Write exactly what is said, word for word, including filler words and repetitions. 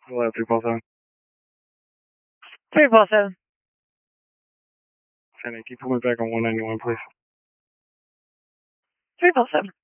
Hello, three four seven. three four seven. Can you put me back on one ninety-one, please? three four seven.